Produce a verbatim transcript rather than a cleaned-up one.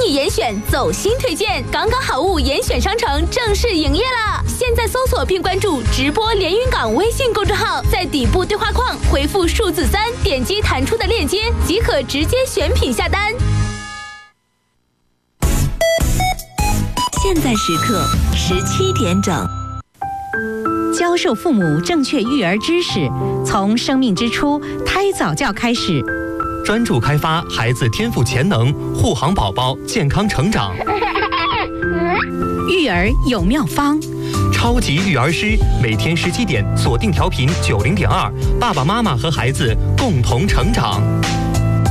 益严选走心推荐，港港好物严选商城正式营业了。现在搜索并关注直播连云港微信公众号，在底部对话框回复数字三，点击弹出的链接即可直接选品下单。 现在时刻十七点整。 教授父母正确育儿知识，从生命之初胎早教开始， 专注开发孩子天赋潜能，护航宝宝健康成长。 育儿有妙方， 超级育儿师每天十七点锁定调频九零点二，爸爸妈妈和孩子共同成长。